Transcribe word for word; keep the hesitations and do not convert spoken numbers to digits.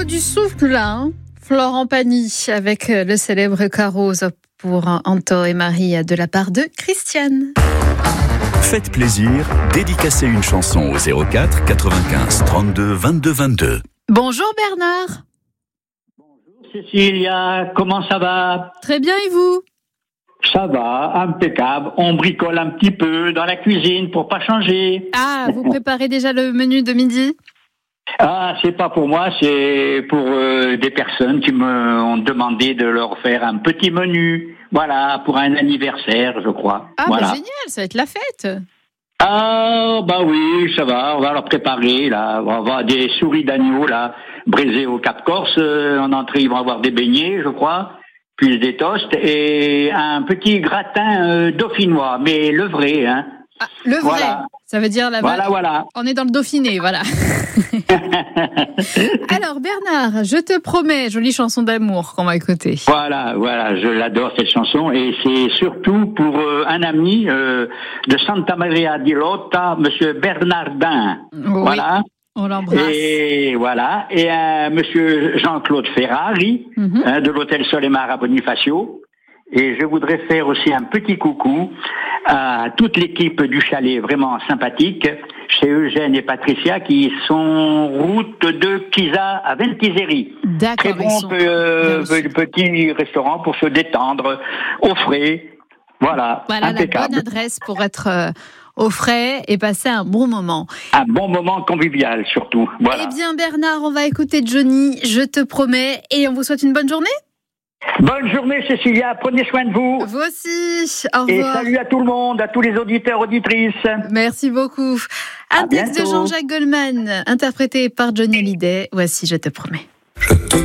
du souffle, là, hein. Florent Pagny avec le célèbre Carrose pour Anto et Marie de la part de Christiane. Faites plaisir, dédicacez une chanson au zéro quatre quatre-vingt-quinze trente-deux vingt-deux vingt-deux. Bonjour Bernard. Bonjour Cécilia, comment ça va? Très bien, et vous? Ça va, impeccable. On bricole un petit peu dans la cuisine pour pas changer. Ah, vous préparez déjà le menu de midi? Ah, c'est pas pour moi, c'est pour euh, des personnes qui me ont demandé de leur faire un petit menu. Voilà, pour un anniversaire, je crois. Ah, voilà. bah génial, ça va être la fête. Ah, bah oui, ça va, on va leur préparer, là. On va avoir des souris d'agneau, là, braisées au Cap Corse. En entrée, ils vont avoir des beignets, je crois, puis des toasts, et un petit gratin euh, dauphinois, mais le vrai, hein. Ah, le vrai, voilà. Ça veut dire la Voilà, voilà. On est dans le Dauphiné, voilà. Alors Bernard, je te promets, jolie chanson d'amour qu'on va écouter. Voilà, voilà, je l'adore cette chanson, et c'est surtout pour euh, un ami euh, de Santa Maria di Lota, Monsieur Bernardin. Oui, voilà. On l'embrasse. Et voilà, et euh, Monsieur Jean-Claude Ferrari, Mm-hmm. hein, de l'hôtel Solimar à Bonifacio. Et je voudrais faire aussi un petit coucou à toute l'équipe du chalet, vraiment sympathique, chez Eugène et Patricia, qui sont route de Kisa à Ventiseri. D'accord. Très bon ils sont euh, bien reçus. petit restaurant pour se détendre, au frais. Voilà, Voilà la impeccable. bonne adresse pour être euh, au frais et passer un bon moment. Un bon moment convivial surtout. Voilà. Eh bien Bernard, on va écouter Johnny, je te promets, et on vous souhaite une bonne journée. Bonne journée Cécilia, prenez soin de vous. Vous aussi, au Et revoir. salut à tout le monde, à tous les auditeurs, auditrices. Merci beaucoup. Un À texte de bientôt. Jean-Jacques Goldman, interprété par Johnny Hallyday. Voici, je te promets.